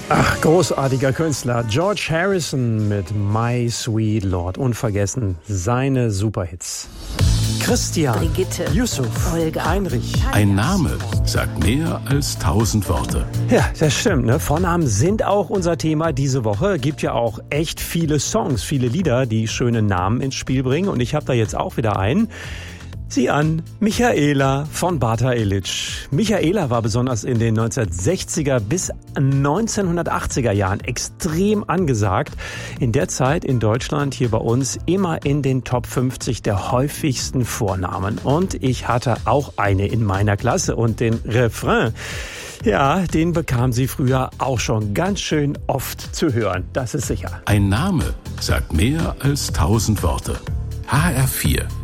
Ach, großartiger Künstler. George Harrison mit My Sweet Lord. Unvergessen seine Superhits. Christian, Brigitte, Yusuf, Olga, Heinrich. Ein Name sagt mehr als 1000 Worte. Ja, das stimmt, ne? Vornamen sind auch unser Thema diese Woche. Gibt ja auch echt viele Songs, viele Lieder, die schöne Namen ins Spiel bringen. Und ich habe da jetzt auch wieder einen. Sieh an, Michaela von Bata Illich. Michaela war besonders in den 1960er bis 1980er Jahren extrem angesagt. In der Zeit in Deutschland hier bei uns immer in den Top 50 der häufigsten Vornamen. Und ich hatte auch eine in meiner Klasse und den Refrain, ja, den bekam sie früher auch schon ganz schön oft zu hören. Das ist sicher. Ein Name sagt mehr als 1000 Worte. HR4